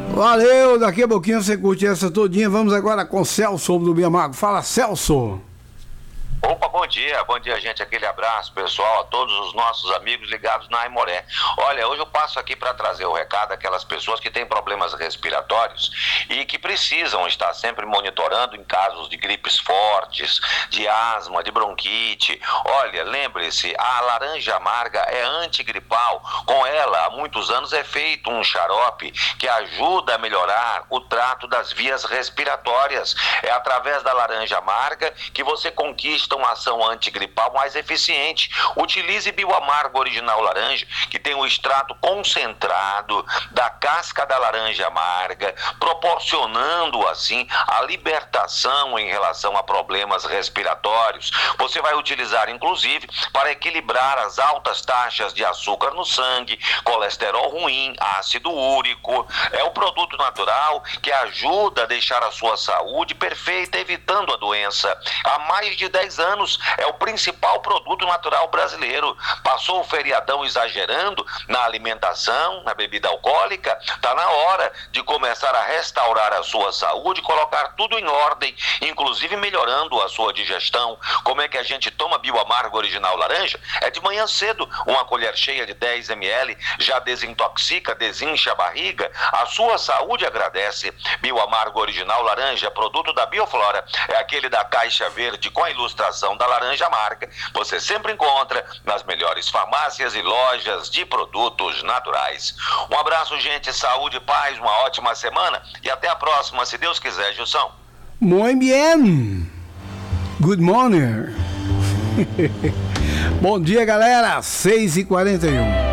Valeu, daqui a pouquinho você curte essa todinha. Vamos agora com Celso do Biamago. Fala, Celso. Opa, bom dia, gente. Aquele abraço, pessoal, a todos os nossos amigos ligados na Aimoré. Olha, hoje eu passo aqui para trazer o recado daquelas pessoas que têm problemas respiratórios e que precisam estar sempre monitorando em casos de gripes fortes, de asma, de bronquite. Olha, lembre-se, a laranja amarga é antigripal. Com ela, há muitos anos é feito um xarope que ajuda a melhorar o trato das vias respiratórias. É através da laranja amarga que você conquista uma ação antigripal mais eficiente. Utilize Bioamargo Original Laranja, que tem o extrato concentrado da casca da laranja amarga, proporcionando assim a libertação em relação a problemas respiratórios. Você vai utilizar inclusive para equilibrar as altas taxas de açúcar no sangue, colesterol ruim, ácido úrico. É um produto natural que ajuda a deixar a sua saúde perfeita, evitando a doença. Há mais de 10 anos é o principal produto natural brasileiro. Passou o feriadão exagerando na alimentação, na bebida alcoólica? Está na hora de começar a restaurar a sua saúde, colocar tudo em ordem, inclusive melhorando a sua digestão. Como é que a gente toma Bioamargo Original Laranja? É de manhã cedo, uma colher cheia de 10 ml, já desintoxica, desincha a barriga, a sua saúde agradece. Bioamargo Original Laranja, produto da Bioflora, é aquele da caixa verde com a ilustração da laranja amarga. Você sempre encontra nas melhores farmácias e lojas de produtos naturais. Um abraço, gente, saúde, paz, uma ótima semana e até a próxima, se Deus quiser, Gilson. Muy bien. Good morning. Bom dia, galera. 6h41.